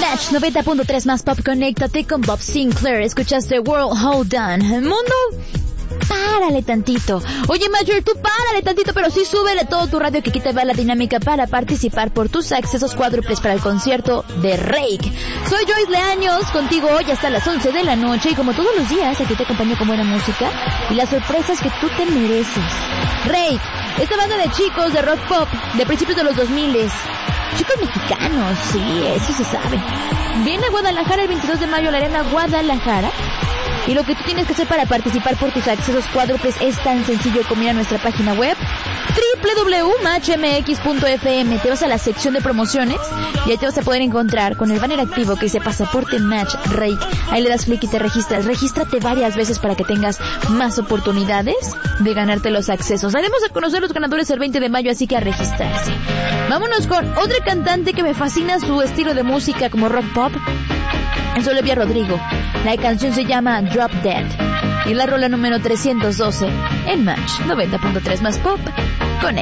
Match 90.3 más pop, conéctate con Bob Sinclair. Escuchaste World Hold On. Mundo, párale tantito. Oye, Major, tú párale tantito, pero sí súbele todo tu radio, que aquí te va la dinámica para participar por tus accesos cuádruples para el concierto de Rake. Soy Joyce Leaños, contigo hoy hasta las 11 de la noche, y como todos los días, aquí te acompaño con buena música y las sorpresas que tú te mereces. Rake, esta banda de chicos de rock pop de principios de los 2000, chicos mexicanos, sí, eso se sabe. Viene a Guadalajara el 22 de mayo a la Arena Guadalajara. Y lo que tú tienes que hacer para participar por tus accesos cuádruples es tan sencillo como ir a nuestra página web www.matchmx.fm. Te vas a la sección de promociones y ahí te vas a poder encontrar con el banner activo que dice Pasaporte Match Rake. Ahí le das clic y te registras. Regístrate varias veces para que tengas más oportunidades de ganarte los accesos. Haremos a conocer los ganadores el 20 de mayo, así que a registrarse. Vámonos con otra cantante que me fascina su estilo de música como rock pop. Es Olivia Rodrigo. La canción se llama Drop Dead y la rola número 312 en Match 90.3 más pop.